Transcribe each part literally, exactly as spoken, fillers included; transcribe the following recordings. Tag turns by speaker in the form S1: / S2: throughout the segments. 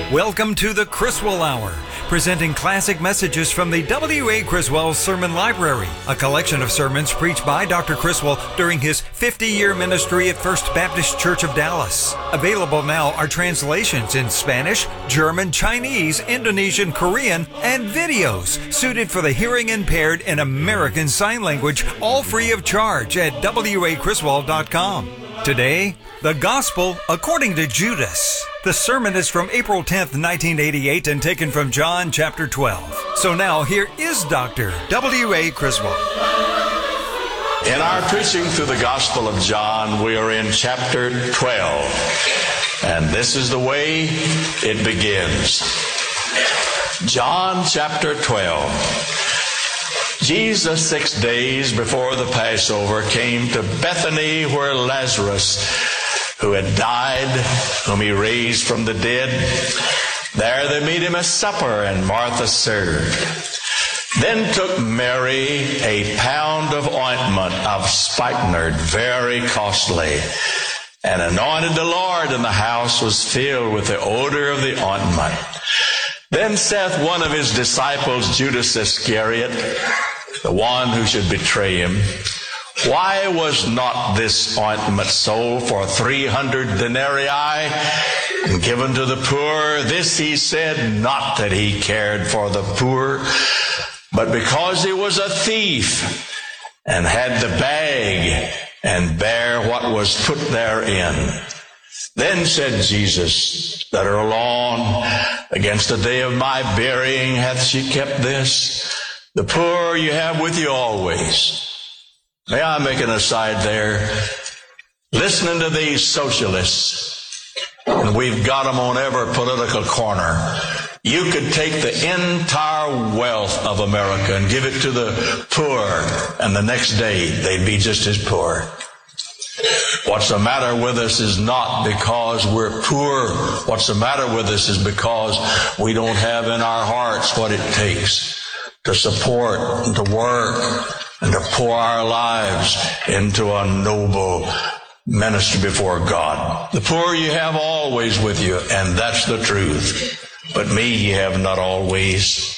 S1: Welcome to the Criswell Hour, presenting classic messages from the W A. Criswell Sermon Library, a collection of sermons preached by Doctor Criswell during his fifty-year ministry at First Baptist Church of Dallas. Available now are translations in Spanish, German, Chinese, Indonesian, Korean, and videos suited for the hearing impaired in American Sign Language, all free of charge at W A Criswell dot com. Today, the Gospel according to Judas. The sermon is from April tenth, nineteen eighty-eight, and taken from John chapter twelve. So now, here is Doctor W A. Criswell.
S2: In our preaching through the Gospel of John, we are in chapter twelve. And this is the way it begins. John chapter twelve. Jesus, six days before the Passover, came to Bethany where Lazarus, who had died, whom he raised from the dead. There they made him a supper, and Martha served. Then took Mary a pound of ointment of spikenard, very costly, and anointed the Lord, and the house was filled with the odor of the ointment. Then saith one of his disciples, Judas Iscariot, the one who should betray him, why was not this ointment sold for three hundred denarii and given to the poor? This he said, not that he cared for the poor, but because he was a thief, and had the bag, and bare what was put therein. Then said Jesus, let her alone. Against the day of my burying hath she kept this. The poor you have with you always. May I make an aside there? Listening to these socialists, and we've got them on every political corner. You could take the entire wealth of America and give it to the poor, and the next day they'd be just as poor. What's the matter with us is not because we're poor. What's the matter with us is because we don't have in our hearts what it takes to support and to work and to pour our lives into a noble ministry before God. The poor you have always with you, and that's the truth. But me you have not always.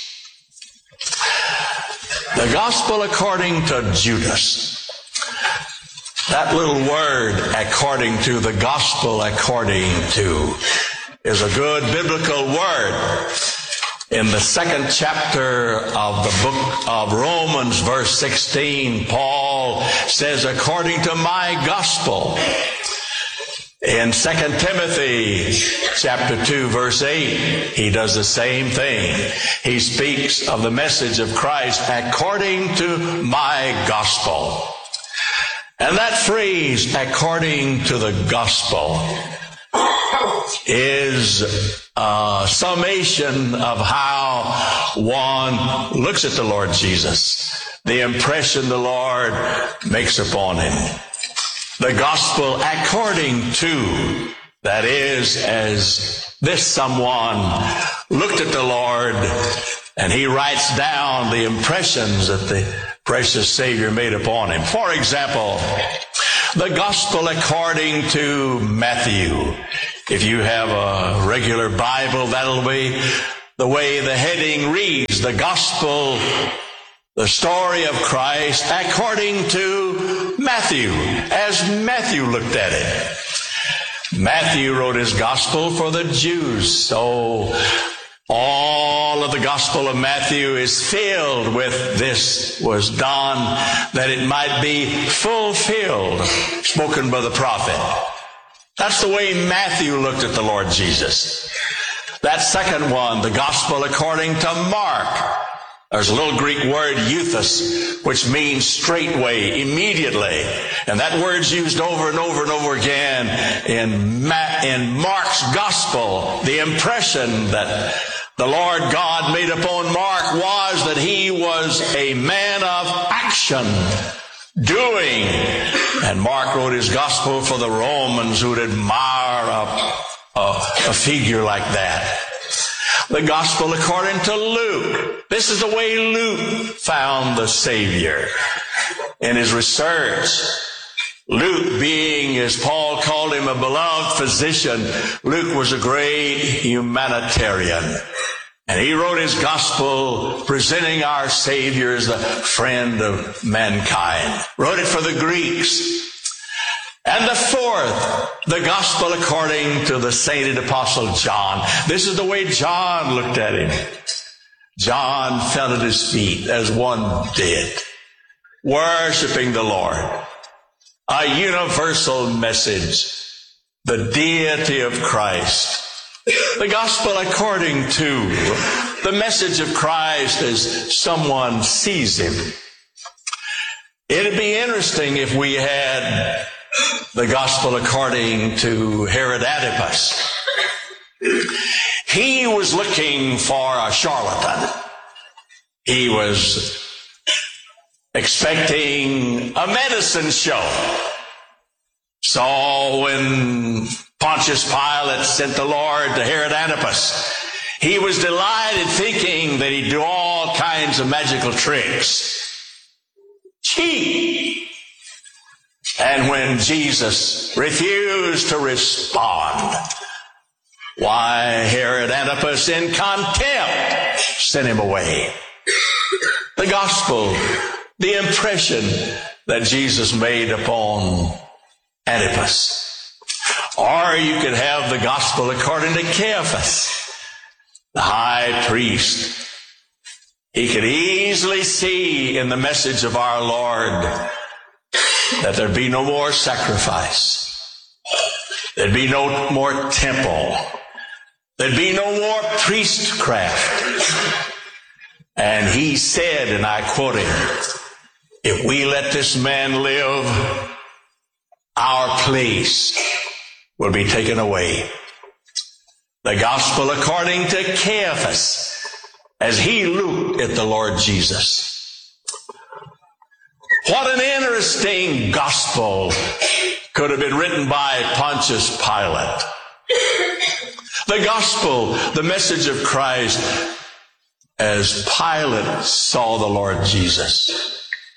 S2: The Gospel according to Judas. That little word, according to, the Gospel according to, is a good biblical word. In the second chapter of the book of Romans, verse sixteen, Paul says, according to my gospel. In Second Timothy chapter two, verse eight, he does the same thing. He speaks of the message of Christ according to my gospel. And that phrase, according to the gospel, is a summation of how one looks at the Lord Jesus, the impression the Lord makes upon him. The gospel according to, that is, as this someone looked at the Lord and he writes down the impressions that the precious Savior made upon him. For example, the gospel according to Matthew. If you have a regular Bible, that'll be the way the heading reads. The gospel, the story of Christ according to Matthew, as Matthew looked at it. Matthew wrote his gospel for the Jews, so all of the Gospel of Matthew is filled with this was done that it might be fulfilled, spoken by the prophet. That's the way Matthew looked at the Lord Jesus. That second one, the Gospel according to Mark. There's a little Greek word, euthus, which means straightway, immediately. And that word's used over and over and over again in, Ma- in Mark's Gospel. The impression that the Lord God made upon Mark was that he was a man of action, doing. And Mark wrote his gospel for the Romans who would admire a, a, a figure like that. The gospel according to Luke. This is the way Luke found the Savior in his research. Luke, being, as Paul called him, a beloved physician, Luke was a great humanitarian. And he wrote his gospel presenting our Savior as the friend of mankind. Wrote it for the Greeks. And the fourth, the gospel according to the sainted apostle John. This is the way John looked at him. John fell at his feet as one dead, worshiping the Lord. A universal message, the deity of Christ. The gospel according to the message of Christ as someone sees him. It'd be interesting if we had the gospel according to Herod Antipas. He was looking for a charlatan. He was expecting a medicine show. So when Pontius Pilate sent the Lord to Herod Antipas, he was delighted, thinking that he'd do all kinds of magical tricks. Cheap. And when Jesus refused to respond, why, Herod Antipas, in contempt, sent him away. The gospel, the impression that Jesus made upon Antipas. Or you could have the gospel according to Caiaphas, the high priest. He could easily see in the message of our Lord that there'd be no more sacrifice. There'd be no more temple. There'd be no more priestcraft. And he said, and I quote him, if we let this man live, our place will be taken away. The gospel according to Caiaphas, as he looked at the Lord Jesus. What an interesting gospel could have been written by Pontius Pilate. The gospel, the message of Christ, as Pilate saw the Lord Jesus.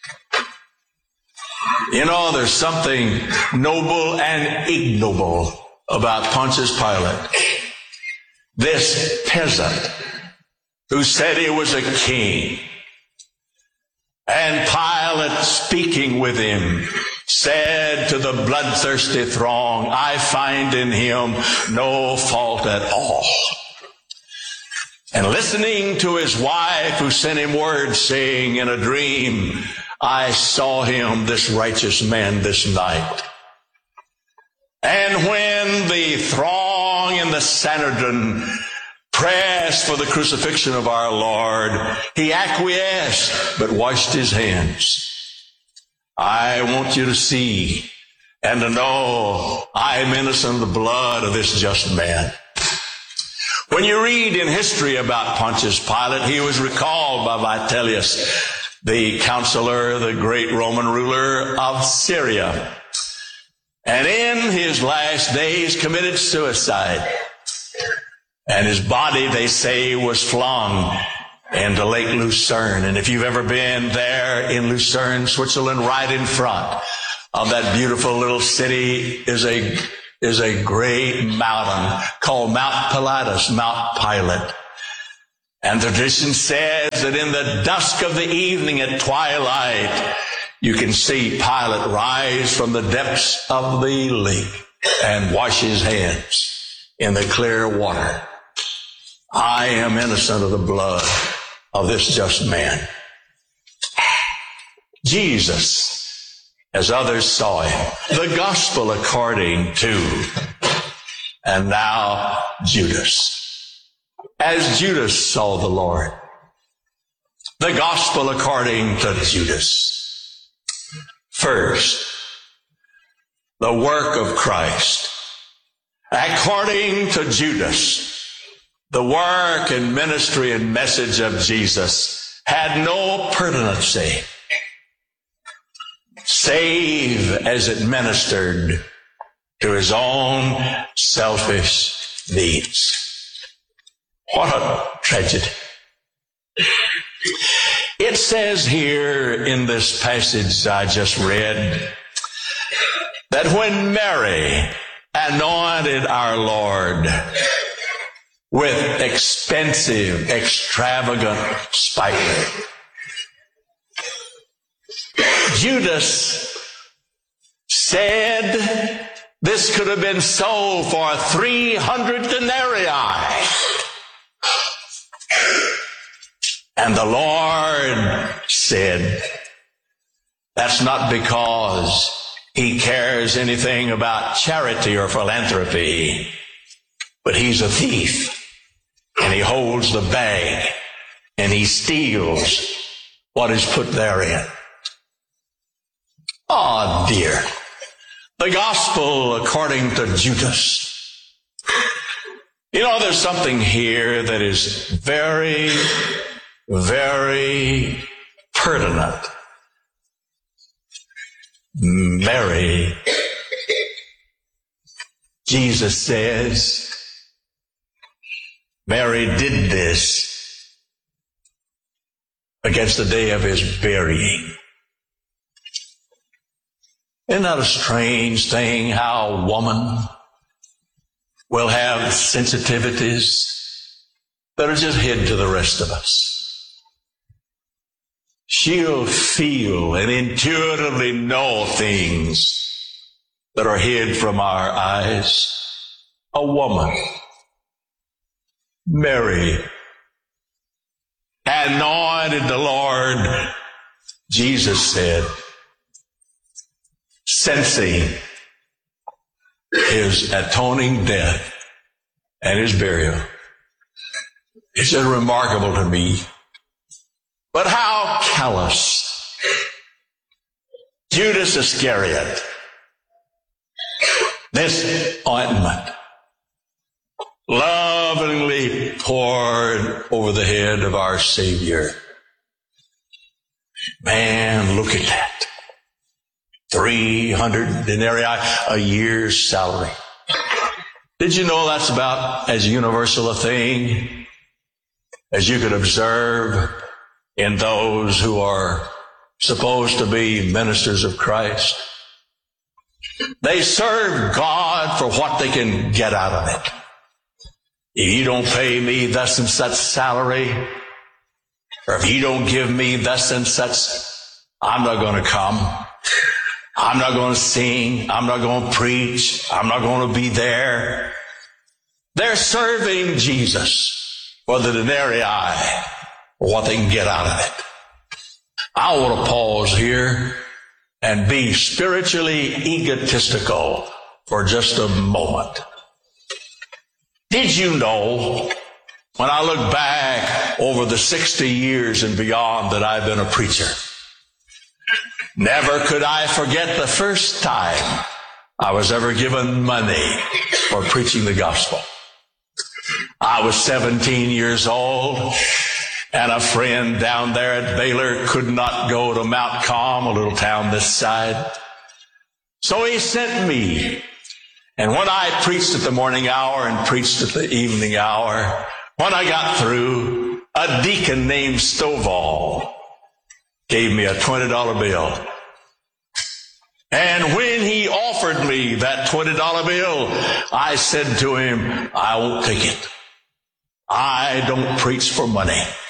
S2: You know, there's something noble and ignoble about Pontius Pilate. This peasant who said he was a king. And Pilate, speaking with him, said to the bloodthirsty throng, I find in him no fault at all. And listening to his wife, who sent him word saying in a dream, I saw him, this righteous man, this night. And when the throng in the Sanhedrin pressed for the crucifixion of our Lord, he acquiesced, but washed his hands. I want you to see and to know I am innocent of the blood of this just man. When you read in history about Pontius Pilate, he was recalled by Vitellius, the counselor, the great Roman ruler of Syria. And in his last days committed suicide. And his body, they say, was flung into Lake Lucerne. And if you've ever been there in Lucerne, Switzerland, right in front of that beautiful little city is a is a great mountain called Mount Pilatus, Mount Pilate. And the tradition says that in the dusk of the evening at twilight, you can see Pilate rise from the depths of the lake and wash his hands in the clear water. I am innocent of the blood of this just man. Jesus, as others saw him, the gospel according to, and now Judas. As Judas saw the Lord, the gospel according to Judas. First, the work of Christ. According to Judas, the work and ministry and message of Jesus had no pertinency, save as it ministered to his own selfish needs. What a tragedy. It says here in this passage I just read that when Mary anointed our Lord with expensive, extravagant spikenard, Judas said this could have been sold for three hundred denarii. And the Lord said, that's not because he cares anything about charity or philanthropy, but he's a thief, and he holds the bag, and he steals what is put therein. Oh, dear. The gospel according to Judas. You know, there's something here that is very, very pertinent. Mary, Jesus says, Mary did this against the day of his burying. Isn't that a strange thing, how a woman will have sensitivities that are just hid to the rest of us? She'll feel and intuitively know things that are hid from our eyes. A woman, Mary, anointed the Lord, Jesus said, sensing his atoning death and his burial. It's just remarkable to me. But how callous Judas Iscariot, this ointment lovingly poured over the head of our Savior. Man, look at that. three hundred denarii, a year's salary. Did you know that's about as universal a thing as you could observe in those who are supposed to be ministers of Christ? They serve God for what they can get out of it. If you don't pay me thus and such salary, or if you don't give me thus and such, I'm not going to come. I'm not going to sing. I'm not going to preach. I'm not going to be there. They're serving Jesus for the denarii, for what they can get out of it. I want to pause here and be spiritually egotistical for just a moment. Did you know, when I look back over the sixty years and beyond that I've been a preacher, never could I forget the first time I was ever given money for preaching the gospel. I was seventeen years old, and a friend down there at Baylor could not go to Mount Calm, a little town this side. So he sent me. And when I preached at the morning hour and preached at the evening hour, when I got through, a deacon named Stovall gave me a twenty dollar bill. And when he offered me that twenty dollar bill, I said to him, I won't take it. I don't preach for money.